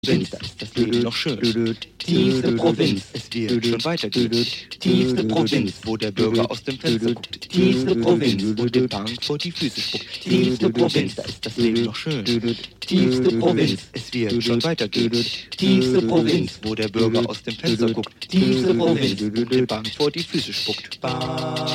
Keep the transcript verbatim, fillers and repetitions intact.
Provinz, da ist das Leben noch schön. Tiefste Provinz, es wird schon weitergeht. Tiefste Provinz, wo der Bürger aus dem Fenster guckt. Tiefste Provinz, wo die Bank vor die Füße spuckt. Tiefste Provinz, da ist das Leben noch schön. Tiefste Provinz, es wird schon weitergeht. Tiefste Provinz, wo der Bürger aus dem Fenster guckt. Tiefste Provinz, wo die Bank vor die Füße spuckt. Ba